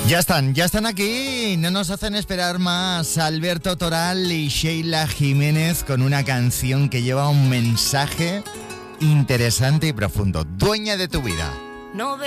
Ya están aquí, no nos hacen esperar más. Alberto Toral y Sheila Jiménez con una canción que lleva un mensaje interesante y profundo. Dueña de tu vida. No